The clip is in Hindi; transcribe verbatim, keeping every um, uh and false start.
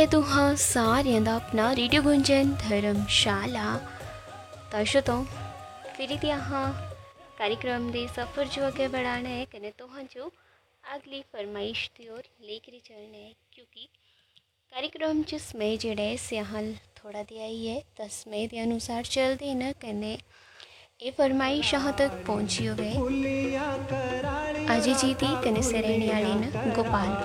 तुहां सारियां दा अपना रेडियो गुंजन धर्मशाला दर्शकों फिर यहाँ कार्यक्रम दे सफ़र जो अगे बढ़ाना है कने तुहां जो अगली फरमाइश की ओर लेकर चलना है क्योंकि कार्यक्रम च समय जेड़ा है स्याहल थोड़ा दिया ही है तो समय के अनुसार चलते न कने ये फरमाइश यहाँ तक पहुँची हो गए अजय जी दी कने सरैनी वाली न गोपाल